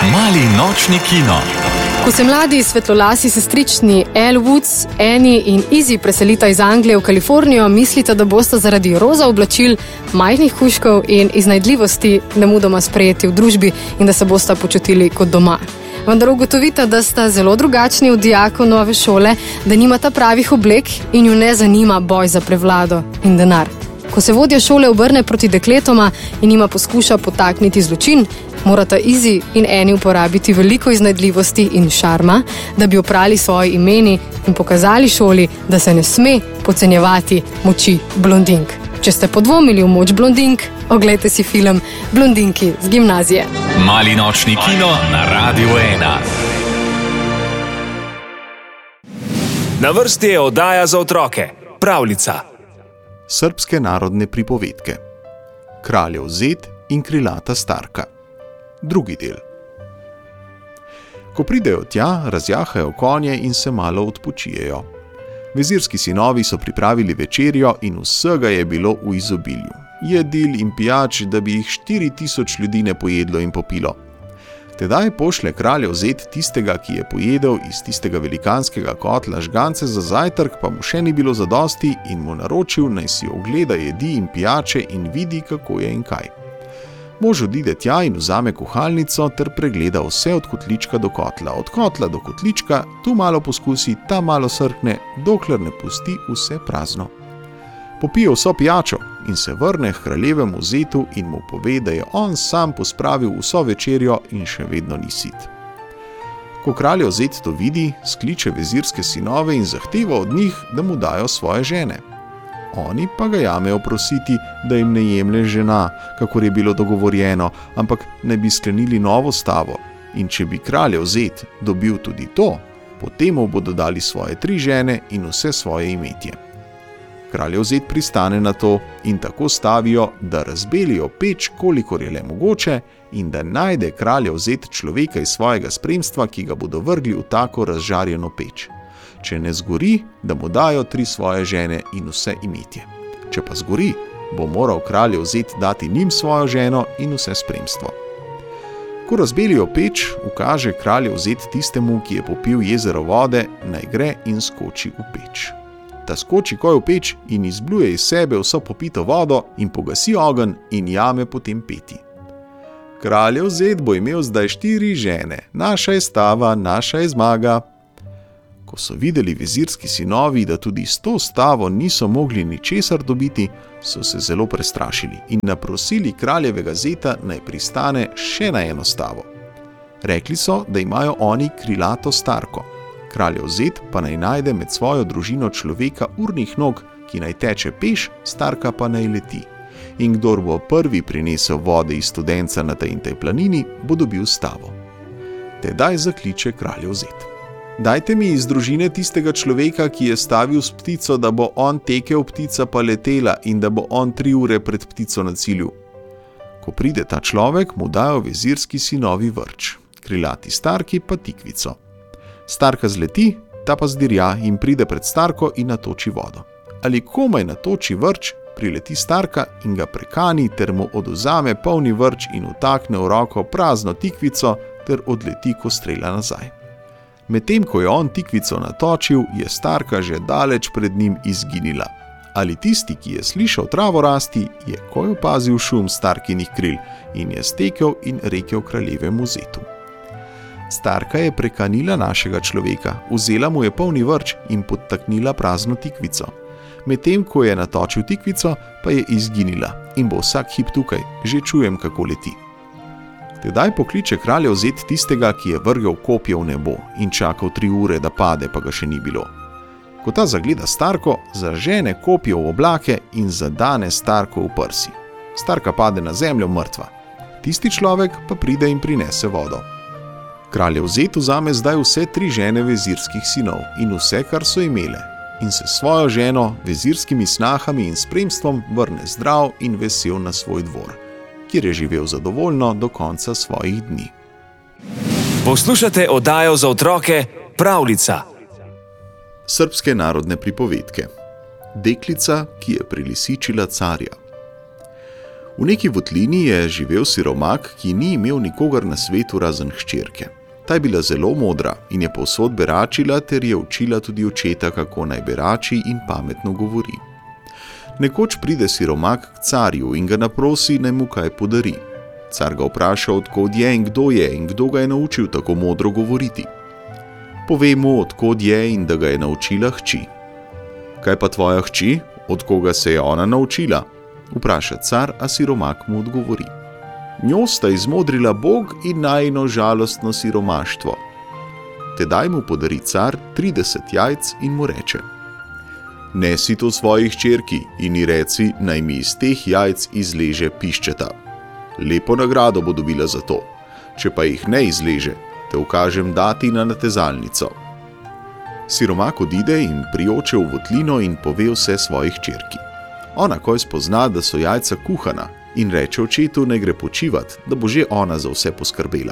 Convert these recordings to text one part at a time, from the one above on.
Mali nočni kino. Ko se mladi svetlolasi sestrični Elle Woods, Annie in Izzy preselita iz Anglije v Kalifornijo, mislita, da bosta zaradi roza oblačil, majhnih kužkov in iznajdljivosti nemudoma sprejeti v družbi in da se bosta počutili kot doma. Vendar ugotovita, da sta zelo drugačni od dijakov nove šole, da nimata pravih oblek in ju ne zanima boj za prevlado in denar. Ko se vodja šole obrne proti dekletoma in njima poskuša potakniti zločin, morata Izzy in Annie uporabiti veliko iznajdljivosti in šarma, da bi oprali svoji imeni in pokazali šoli, da se ne sme podcenjevati moči blondink. Če ste podvomili v moč blondink, oglejte si film Blondinki z gimnazije. Mali nočni kino na Radiu 1. Na vrsti je oddaja za otroke, Pravljica. Srbske narodne pripovedke. Kraljev zet in krilata starka. Drugi del. Ko pridejo tja, razjahajo konje in se malo odpočijejo. Vezirski sinovi so pripravili večerjo in vsega je bilo v izobilju. Jedil in pijač, da bi jih 4000 ljudi ne pojedlo in popilo. Tedaj pošlje kraljev zet tistega, ki je pojedel iz tistega velikanskega kotla žgance za zajtrk, pa mu še ni bilo zadosti in mu naročil, naj si ogleda jedi in pijače in vidi, kako je in kaj. Mož odide tja in vzame kuhalnico ter pregleda vse od kotlička do kotla. Od kotla do kotlička, tu malo poskusi, ta malo srkne, dokler ne pusti vse prazno. Popije vso pijačo in se vrne k kraljevemu zetu in mu pove, da je on sam pospravil vso večerjo in še vedno ni sit. Ko kraljev zet to vidi, skliče vezirske sinove in zahteva od njih, da mu dajo svoje žene. Oni pa ga jamejo prositi, da jim ne jemlje žena, kakor je bilo dogovorjeno, ampak ne bi sklenili novo stavo. In če bi kraljev zet dobil tudi to, potem mu bodo dali svoje 3 žene in vse svoje imetje. Kraljev zet pristane na to in tako stavijo, da razbelijo peč, kolikor je le mogoče, in da najde kraljev zet človeka iz svojega spremstva, ki ga bodo vrgli v tako razžarjeno peč. Če ne zgori, da mu dajo 3 svoje žene in vse imetje. Če pa zgori, bo moral kraljev zet dati njim svojo ženo in vse spremstvo. Ko razbelijo peč, ukaže kraljev zet tistemu, ki je popil jezero vode, naj gre in skoči v peč. Ta skoči koj v peč in izbluje iz sebe vso popito vodo in pogasi ogenj in jame potem peti. Kraljev zet bo imel zdaj 4 žene, naša je stava, naša je zmaga. Ko so videli vezirski sinovi, da tudi s to stavo niso mogli ničesar dobiti, so se zelo prestrašili in naprosili kraljevega zeta, naj pristane še na eno stavo. Rekli so, da imajo oni krilato starko. Kraljev zet pa naj najde med svojo družino človeka urnih nog, ki naj teče peš, starka pa naj leti. In kdor bo prvi prinesel vode iz studenca na tej in tej planini, bo dobil stavo. Tedaj zakliče kraljev zet. Dajte mi iz družine tistega človeka, ki je stavil s ptico, da bo on tekel, ptica pa letela in da bo on 3 ure pred ptico na cilju. Ko pride ta človek, mu dajo vezirski sinovi vrč, krilati starki pa tikvico. Starka zleti, ta pa zdirja in pride pred starko in natoči vodo. Ali komaj natoči vrč, prileti starka in ga prekani ter mu odvzame polni vrč in vtakne v roko prazno tikvico ter odleti ko strela nazaj. Medtem ko je on tikvico natočil, je starka že daleč pred njim izginila. Ali tisti, ki je slišal travo rasti, je koj opazil šum starkinih kril in je stekel in rekel kraljevemu zetu. Starka je prekanila našega človeka, vzela mu je polni vrč in podtaknila prazno tikvico. Medtem ko je natočil tikvico, pa je izginila in bo vsak hip tukaj, že čujem, kako leti. Tedaj pokliče kraljev zet tistega, ki je vrgel kopje v nebo in čakal 3 ure, da pade, pa ga še ni bilo. Ko ta zagleda starko, zažene kopje v oblake in zadane starko v prsi. Starka pade na zemljo mrtva. Tisti človek pa pride in prinese vodo. Kraljev zet vzame zdaj vse 3 žene vezirskih sinov in vse, kar so imele, in se svojo ženo, vezirskimi snahami in spremstvom vrne zdrav in vesel na svoj dvor, kjer je živel zadovoljno do konca svojih dni. Poslušate oddajo za otroke Pravljica. Srbske narodne pripovedke. Deklica, ki je prilisičila carja. V neki votlini je živel siromak, ki ni imel nikogar na svetu razen hčerke. Ta je bila zelo modra in je povsod beračila ter je učila tudi očeta, kako naj berači in pametno govori. Nekoč pride siromak k carju in ga naprosi, naj mu kaj podari. Car ga vpraša, odkod je in kdo ga je naučil tako modro govoriti. Pove mu, odkod je in da ga je naučila hči. Kaj pa tvoja hči? Od koga se je ona naučila? Vpraša car, a siromak mu odgovori. Njo sta izmodrila Bog in najino žalostno siromaštvo. Tedaj mu podari car 30 jajc in mu reče: Nesi to svoji hčerki in ji reci, naj mi iz teh jajc izleže piščeta. Lepo nagrado bo dobila za to. Če pa jih ne izleže, te ukažem dati na natezalnico. Siromak odide in prioče v votlino in pove vse svoji hčerki. Ona koj spozna, da so jajca kuhana in reče očetu, naj gre počivat, da bo že ona za vse poskrbela.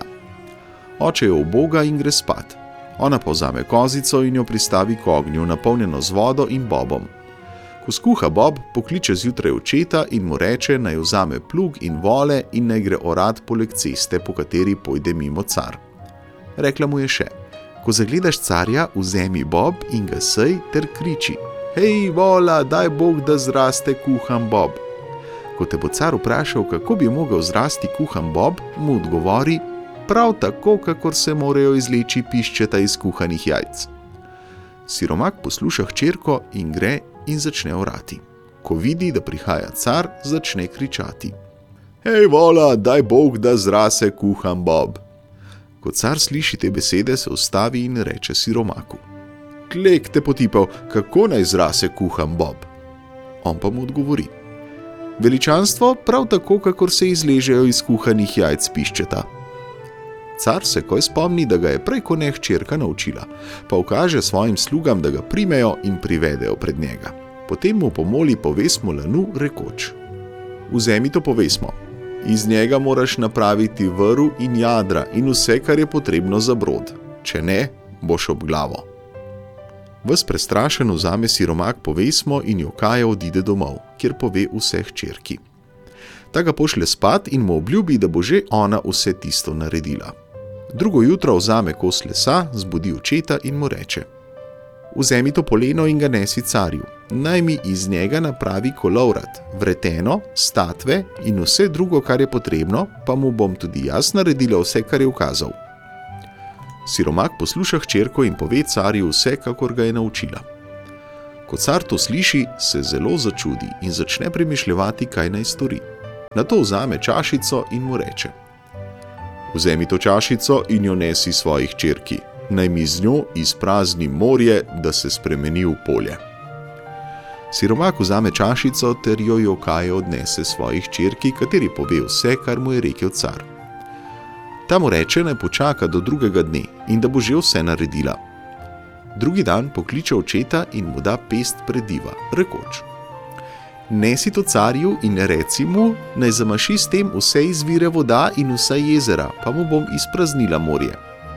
Oče jo uboga in gre spat. Ona pa vzame kozico in jo pristavi k ognju, napolnjeno z vodo in bobom. Ko skuha bob, pokliče zjutraj očeta in mu reče, naj vzame plug in vole in naj gre orat poleg ceste, po kateri pojde mimo car. Rekla mu je še: Ko zagledaš carja, vzemi bob in ga sej ter kriči: Hej, vola, daj Bog, da zraste kuhan bob. Ko te bo car vprašal, kako bi mogel zrasti kuhan bob, mu odgovori: prav tako, kakor se morajo izleči piščeta iz kuhanih jajc. Siromak posluša hčerko in gre in začne orati. Ko vidi, da prihaja car, začne kričati: Hej, vola, daj Bog, da zrase kuhan bob. Ko car sliši te besede, se ustavi in reče siromaku: Klek te potipal, kako naj zrase kuhan bob? On pa mu odgovori: Veličanstvo, prav tako, kakor se izležejo iz kuhanih jajc piščeta. Car se koj spomni, da ga je prej ko ne hčerka naučila, pa ukaže svojim slugam, da ga primejo in privedejo pred njega. Potem mu pomoli povesmo lanu, rekoč: Vzemi to povesmo. Iz njega moraš napraviti vrv in jadra in vse, kar je potrebno za brod. Če ne, boš ob glavo. Ves prestrašen vzame siromak povesmo in jokaje odide domov, kjer pove vse hčerki. Ta ga pošlje spat in mu obljubi, da bo že ona vse tisto naredila. Drugo jutro vzame kos lesa, zbudi očeta in mu reče: Vzemi to poleno in ga nesi carju. Naj mi iz njega napravi kolovrat, vreteno, statve in vse drugo, kar je potrebno, pa mu bom tudi jaz naredila vse, kar je ukazal. Siromak posluša hčerko in pove carju vse, kakor ga je naučila. Ko car to sliši, se zelo začudi in začne premišljevati, kaj naj stori. Nato vzame čašico in mu reče: Vzemi to čašico in jo nesi svoji hčerki. Naj mi z njo izprazni morje, da se spremeni v polje. Siromak vzame čašico ter jo jokaje odnese svoji hčerki, kateri pove vse, kar mu je rekel car. Ta mu reče, naj počaka do drugega dne in da bo že vse naredila. Drugi dan pokliče očeta in mu da pest prediva, rekoč: Nesi to carju in reci mu, naj zamaši s tem vse izvire voda in vsa jezera, pa mu bom izpraznila morje.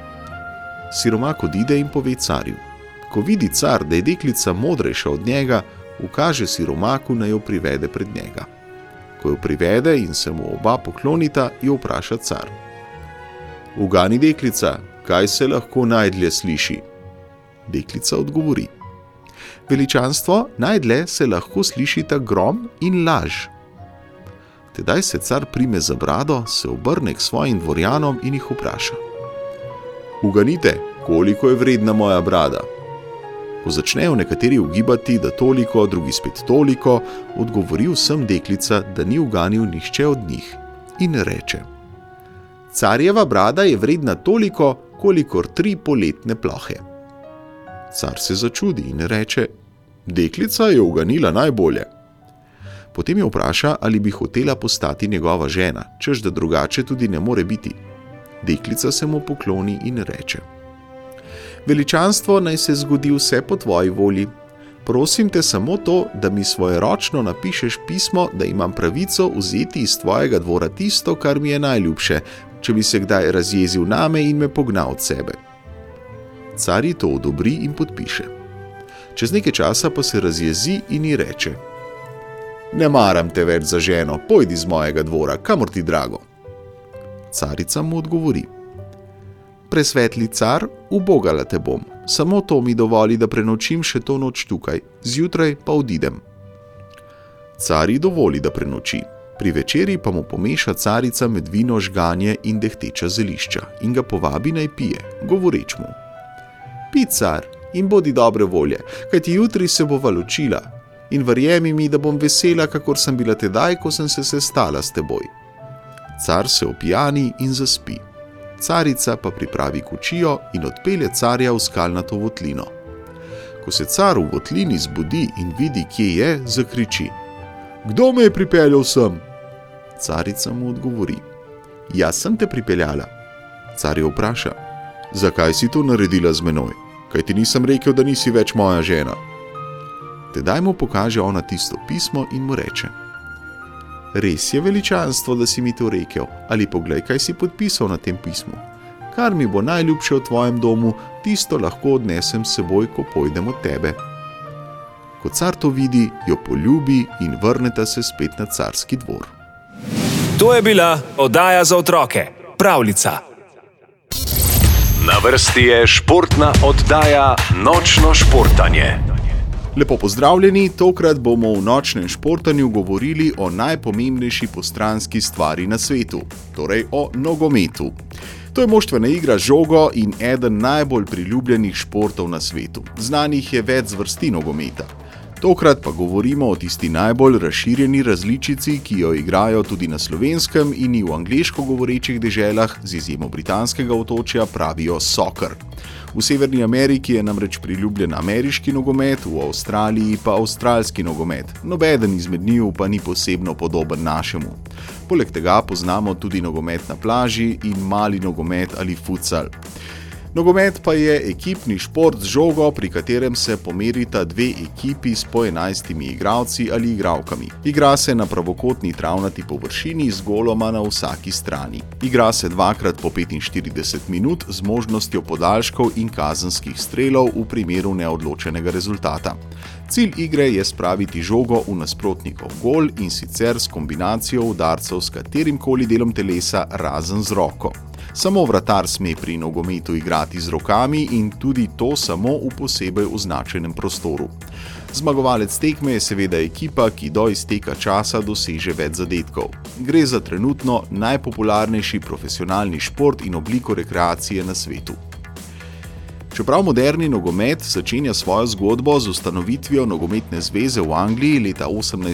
Siromak odide in pove carju. Ko vidi car, da je deklica modrejša od njega, ukaže siromaku, naj jo privede pred njega. Ko jo privede in se mu oba poklonita, jo vpraša car: Ugani, deklica, kaj se lahko najdlje sliši? Deklica odgovori: Veličanstvo, najdlje se lahko slišita grom in laž. Tedaj se car prime za brado, se obrne k svojim dvorjanom in jih vpraša: Uganite, koliko je vredna moja brada? Ko začnejo nekateri ugibati, da toliko, drugi spet toliko, odgovori vsem deklica, da ni uganil nihče od njih in reče: Carjeva brada je vredna toliko, kolikor 3 poletne plohe. Car se začudi in reče: Deklica je uganila najbolje. Potem jo vpraša, ali bi hotela postati njegova žena, češ da drugače tudi ne more biti. Deklica se mu pokloni in reče: Veličanstvo, naj se zgodi vse po tvoji volji. Prosim te samo to, da mi svojeročno napišeš pismo, da imam pravico vzeti iz tvojega dvora tisto, kar mi je najljubše, če bi se kdaj razjezil name in me pognal od sebe. Car ji to odobri in podpiše. Čez nekaj časa pa se razjezi in ji reče: Ne maram te več za ženo, pojdi z mojega dvora, kamor ti drago. Carica mu odgovori: Presvetli car, ubogala te bom, samo to mi dovoli, da prenočim še to noč tukaj, zjutraj pa odidem. Cari dovoli, da prenoči, pri večeri pa mu pomeša carica med vino žganje in dehteča zelišča in ga povabi naj pije, govoreč mu: Pi, car, in bodi dobre volje, kajti jutri se bova ločila in verjemi mi, da bom vesela, kakor sem bila tedaj, ko sem se sestala s teboj. Car se opijani in zaspi. Carica pa pripravi kočijo in odpelje carja v skalnato votlino. Ko se car v votlini zbudi in vidi, kje je, zakriči: Kdo me je pripeljal sem? Carica mu odgovori: Jaz sem te pripeljala. Car jo vpraša: Zakaj si to naredila z menoj? Kaj ti nisem rekel, da nisi več moja žena? Tedaj mu pokaže ona tisto pismo in mu reče: Res je veličanstvo, da si mi to rekel, ali poglej, kaj si podpisal na tem pismu. Kar mi bo najljubše v tvojem domu, tisto lahko odnesem s seboj, ko pojdem od tebe. Ko car to vidi, jo poljubi in vrneta se spet na carski dvor. To je bila oddaja za otroke, Pravljica. Na vrsti je športna oddaja Nočno športanje. Lepo pozdravljeni, tokrat bomo v nočnem športanju govorili o najpomembnejši postranski stvari na svetu, torej o nogometu. To je moštvena igra z žogo in eden najbolj priljubljenih športov na svetu. Znanih je več zvrsti nogometa. Tokrat pa govorimo o tisti najbolj razširjeni različici, ki jo igrajo tudi na Slovenskem in ji v angleško govorečih deželah, z izjemo britanskega otočja, pravijo soccer. V Severni Ameriki je namreč priljubljen ameriški nogomet, v Avstraliji pa avstralski nogomet. Nobeden izmed njiju pa ni posebno podoben našemu. Poleg tega poznamo tudi nogomet na plaži in mali nogomet ali futsal. Nogomet pa je ekipni šport z žogo, pri katerem se pomerita dve ekipi s po 11 igralci ali igralkami. Igra se na pravokotni travnati površini z goloma na vsaki strani. Igra se dvakrat po 45 minut z možnostjo podaljškov in kazenskih strelov v primeru neodločenega rezultata. Cilj igre je spraviti žogo v nasprotnikov gol in sicer s kombinacijo udarcev s katerimkoli delom telesa razen z roko. Samo vratar sme pri nogometu igrati z rokami in tudi to samo v posebej označenem prostoru. Zmagovalec tekme je seveda ekipa, ki do izteka časa doseže več zadetkov. Gre za trenutno najpopularnejši profesionalni šport in obliko rekreacije na svetu. Čeprav moderni nogomet začenja svojo zgodbo z ustanovitvijo nogometne zveze v Angliji leta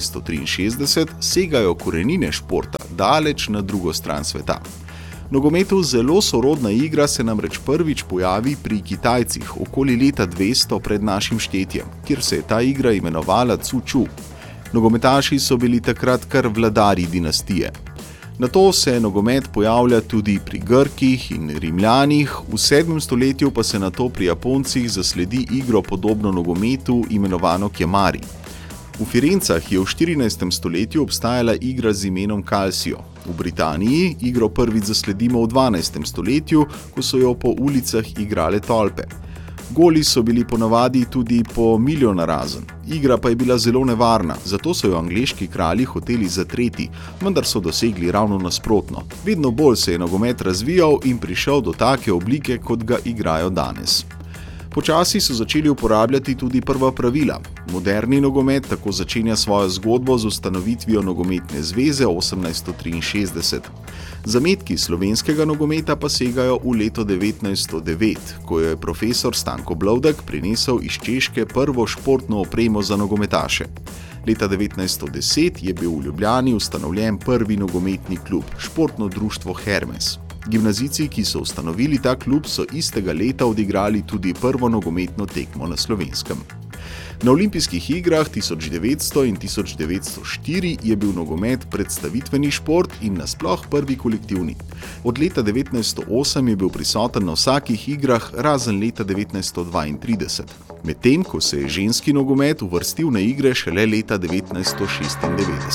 1863, segajo korenine športa daleč na drugo stran sveta. Nogometu zelo sorodna igra se namreč prvič pojavi pri Kitajcih okoli leta 200 pred našim štetjem, kjer se je ta igra imenovala Cu-Chu. Nogometaši so bili takrat kar vladarji dinastije. Nato se nogomet pojavlja tudi pri Grkih in Rimljanih, v 7. stoletju pa se nato pri Japoncih zasledi igro podobno nogometu imenovano kemari. V Firencah je v 14. stoletju obstajala igra z imenom Calcio. V Britaniji igro prvič zasledimo v 12. stoletju, ko so jo po ulicah igrale tolpe. Goli so bili ponavadi tudi po milijon narazen. Igra pa je bila zelo nevarna, zato so jo angleški kralji hoteli zatreti, vendar so dosegli ravno nasprotno. Vedno bolj se je nogomet razvijal in prišel do take oblike, kot ga igrajo danes. Počasi so začeli uporabljati tudi prva pravila. Moderni nogomet tako začenja svojo zgodbo z ustanovitvijo nogometne zveze 1863. Zametki slovenskega nogometa pa segajo v leto 1909, ko je profesor Stanko Blovdek prinesel iz Češke prvo športno opremo za nogometaše. Leta 1910 je bil v Ljubljani ustanovljen prvi nogometni klub, športno društvo Hermes. Gimnazijci, ki so ustanovili ta klub, so istega leta odigrali tudi prvo nogometno tekmo na Slovenskem. Na olimpijskih igrah 1900 in 1904 je bil nogomet predstavitveni šport in nasploh prvi kolektivni. Od leta 1908 je bil prisoten na vsakih igrah razen leta 1932, medtem ko se je ženski nogomet uvrstil na igre šele leta 1996.